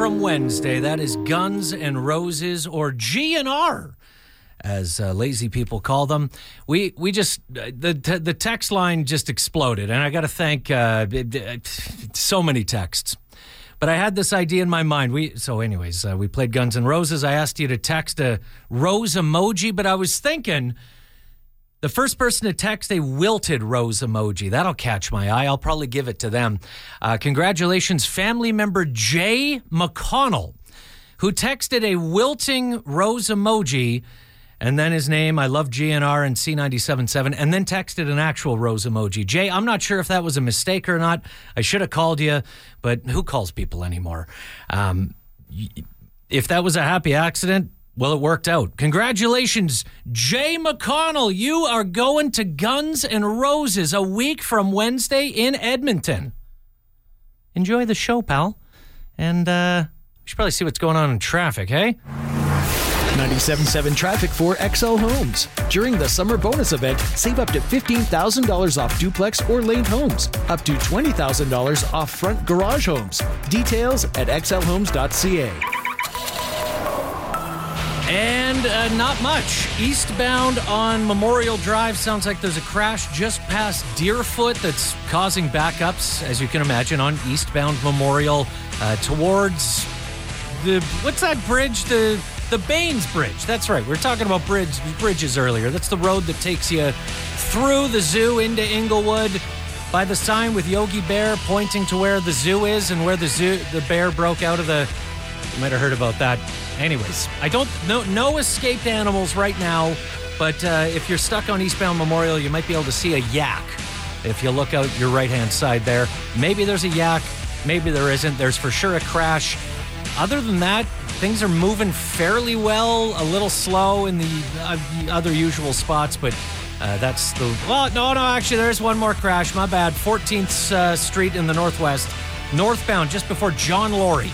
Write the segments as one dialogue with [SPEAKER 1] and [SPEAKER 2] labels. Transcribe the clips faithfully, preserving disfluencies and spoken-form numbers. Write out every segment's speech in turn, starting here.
[SPEAKER 1] from Wednesday. That is Guns N' Roses, or G N R, as uh, lazy people call them. We we just, uh, the the text line just exploded, and I got to thank uh, so many texts. But I had this idea in my mind. We So anyways, uh, we played Guns N' Roses. I asked you to text a rose emoji, but I was thinking the first person to text a wilted rose emoji, that'll catch my eye. I'll probably give it to them. Uh, congratulations, family member Jay McConnell, who texted a wilting rose emoji, and then his name, I love G N R and C ninety-seven point seven, and then texted an actual rose emoji. Jay, I'm not sure if that was a mistake or not. I should have called you, but who calls people anymore? Um, if that was a happy accident, well, it worked out. Congratulations, Jay McConnell. You are going to Guns N' Roses a week from Wednesday in Edmonton. Enjoy the show, pal. And uh, we should probably see what's going on in traffic, hey?
[SPEAKER 2] ninety-seven point seven traffic for X L Homes. During the summer bonus event, save up to fifteen thousand dollars off duplex or lane homes. Up to twenty thousand dollars off front garage homes. Details at x l homes dot c a.
[SPEAKER 1] And uh, not much. Eastbound on Memorial Drive, sounds like there's a crash just past Deerfoot that's causing backups, as you can imagine, on eastbound Memorial uh, towards the, what's that bridge? The the Baines Bridge. That's right. We were talking about bridge, bridges earlier. That's the road that takes you through the zoo into Inglewood by the sign with Yogi Bear pointing to where the zoo is and where the zoo, the bear broke out of the, you might have heard about that. Anyways, I don't no no escaped animals right now, but uh, if you're stuck on eastbound Memorial, you might be able to see a yak. If you look out your right-hand side there, maybe there's a yak, maybe there isn't. There's for sure a crash. Other than that, things are moving fairly well, a little slow in the uh, other usual spots, but uh, that's the... Well, no, no, actually, there's one more crash. My bad. fourteenth uh, Street in the Northwest, northbound, just before John Laurie.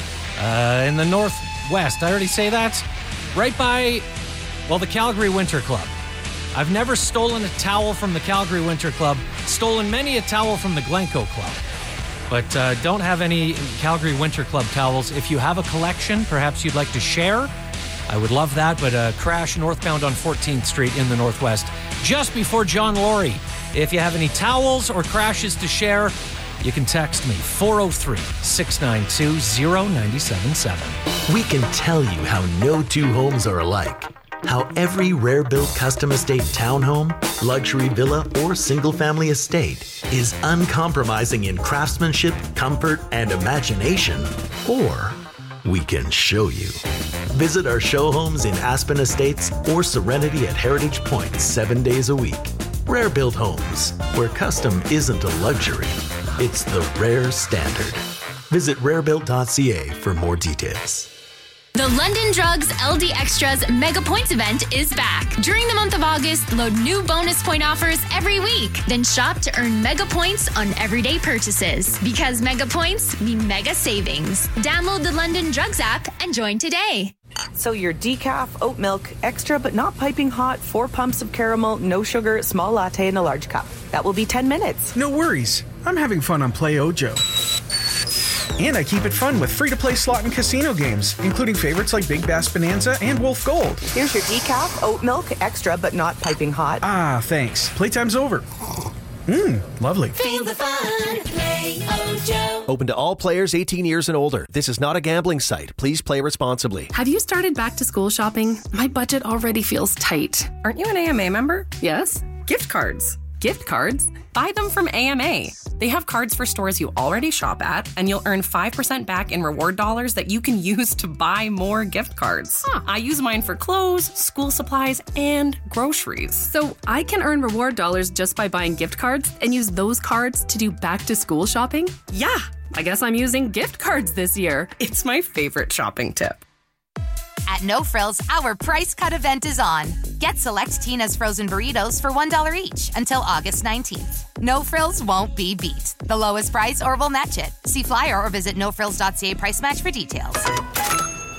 [SPEAKER 1] Uh, in the Northwest, I already say that? Right by, well, the Calgary Winter Club. I've never stolen a towel from the Calgary Winter Club, stolen many a towel from the Glencoe Club, but uh, don't have any Calgary Winter Club towels. If you have a collection, perhaps you'd like to share, I would love that, but a crash northbound on fourteenth Street in the Northwest, just before John Laurie. If you have any towels or crashes to share, you can text me, four oh three, six nine two, oh nine seven seven.
[SPEAKER 3] We can tell you how no two homes are alike. How every rare-built custom estate townhome, luxury villa, or single-family estate is uncompromising in craftsmanship, comfort, and imagination. Or we can show you. Visit our show homes in Aspen Estates or Serenity at Heritage Point seven days a week. Rare-built homes, where custom isn't a luxury. It's the rare standard. Visit rare built dot c a for more details.
[SPEAKER 4] The London Drugs L D Extras Mega Points event is back. During the month of August, load new bonus point offers every week. Then shop to earn mega points on everyday purchases. Because mega points mean mega savings. Download the London Drugs app and join today.
[SPEAKER 5] So your decaf, oat milk, extra but not piping hot, four pumps of caramel, no sugar, small latte in a large cup. That will be ten minutes.
[SPEAKER 6] No worries. I'm having fun on Play Ojo. And I keep it fun with free-to-play slot and casino games, including favorites like Big Bass Bonanza and Wolf Gold.
[SPEAKER 5] Here's your decaf, oat milk, extra but not piping hot.
[SPEAKER 6] Ah, thanks. Playtime's over. Mmm, lovely.
[SPEAKER 7] Feel the fun. Play Ojo.
[SPEAKER 8] Open to all players eighteen years and older. This is not a gambling site. Please play responsibly.
[SPEAKER 9] Have you started back to school shopping? My budget already feels tight.
[SPEAKER 10] Aren't you an A M A member?
[SPEAKER 9] Yes.
[SPEAKER 10] Gift cards. Gift cards? Buy them from A M A. They have cards for stores you already shop at, and you'll earn five percent back in reward dollars that you can use to buy more gift cards.
[SPEAKER 9] Huh.
[SPEAKER 10] I use mine for clothes, school supplies, and groceries.
[SPEAKER 9] So I can earn reward dollars just by buying gift cards and use those cards to do back-to-school shopping?
[SPEAKER 10] Yeah.
[SPEAKER 9] I guess I'm using gift cards this year.
[SPEAKER 10] It's my favorite shopping tip.
[SPEAKER 11] At No Frills, our price cut event is on. Get select Tina's frozen burritos for one dollar each until August nineteenth. No Frills won't be beat. The lowest price or we'll match it. See flyer or visit no frills dot c a price match for details.